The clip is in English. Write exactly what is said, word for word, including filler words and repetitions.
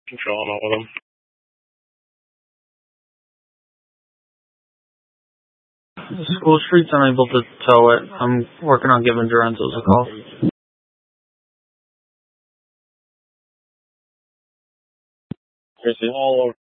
Controlling all of them. School Street's unable to tow it. I'm working on giving Lorenzo's a call. There's all over.